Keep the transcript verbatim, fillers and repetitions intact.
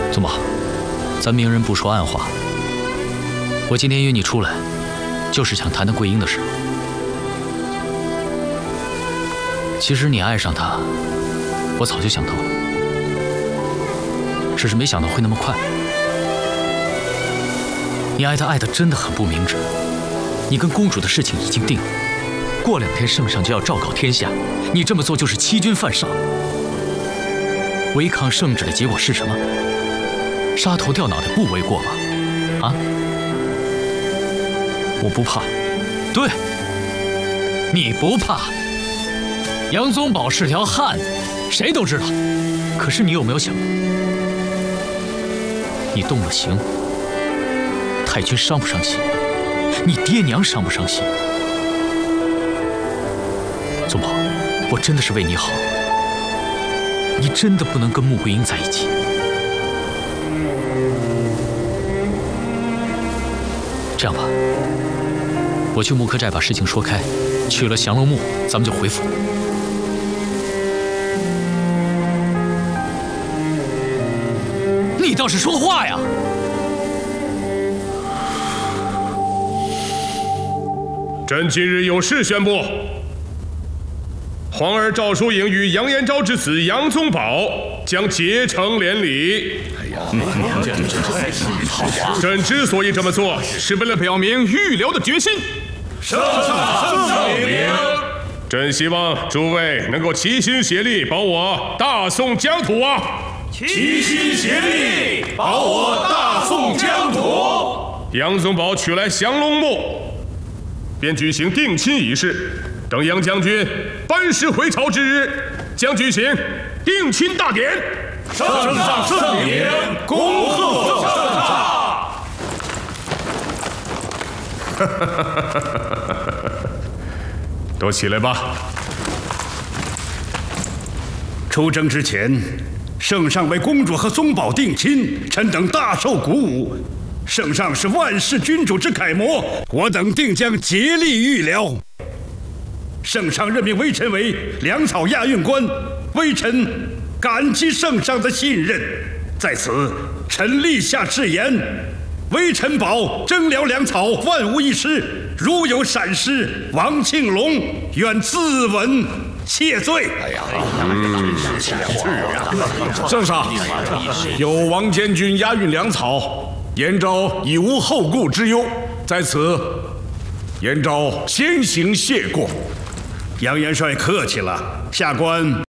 宗宝，咱明人不说暗话。我今天约你出来，就是想谈谈桂英的事。其实你爱上她，我早就想到了，只是没想到会那么快。你爱她爱得真的很不明智。你跟公主的事情已经定了，过两天圣上就要昭告天下，你这么做就是欺君犯上。违抗圣旨的结果是什么？杀头掉脑袋不为过吧？啊？我不怕，对，你不怕。杨宗保是条汉子，谁都知道。可是你有没有想过，你动了刑，太君伤不伤心？你爹娘伤不伤心？宗保，我真的是为你好，你真的不能跟穆桂英在一起。这样吧，我去木柯寨把事情说开，取了降龙木，咱们就回府。你倒是说话呀！ 朕今日有事宣布：皇儿赵淑颖与杨延昭之子杨宗保将结成连理。哎呀，朕之所以这么做，是为了表明预留的决心。 圣上圣明。 朕希望诸位能够齐心协力，保我大宋疆土啊！ 齐心协力，保我大宋疆土。 杨宗保取来降龙木，便举行定亲仪式。等杨将军班师回朝之日，将举行定亲大典。 圣上圣明，恭贺圣上。 都起来吧。 出征之前，圣上为公主和宗保定亲，臣等大受鼓舞。圣上是万世君主之楷模，我等定将竭力预疗。圣上任命微臣为粮草押运官，微臣感激圣上的信任。在此，臣立下誓言：微臣保征辽粮草万无一失，如有闪失，王庆龙愿自刎谢罪。哎呀， 嗯，圣上，有王监军押运粮草，延昭已无后顾之忧，在此，延昭先行谢过。 杨元帅客气了，下官